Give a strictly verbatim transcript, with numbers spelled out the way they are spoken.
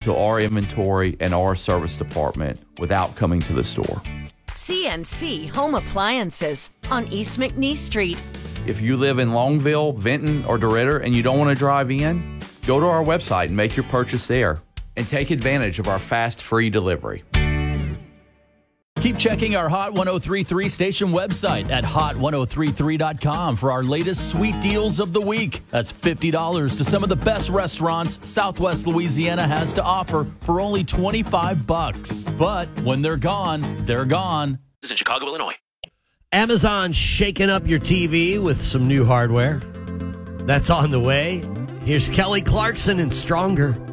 to our inventory and our service department without coming to the store. C N C Home Appliances on East McNeese Street. If you live in Longville, Vinton, or DeRidder and you don't want to drive in, go to our website and make your purchase there and take advantage of our fast, free delivery. Keep checking our Hot ten thirty-three station website at hot ten thirty-three dot com for our latest sweet deals of the week. That's fifty dollars to some of the best restaurants Southwest Louisiana has to offer for only twenty-five bucks. But when they're gone, they're gone. This is Chicago, Illinois. Amazon shaking up your T V with some new hardware. That's on the way. Here's Kelly Clarkson and Stronger.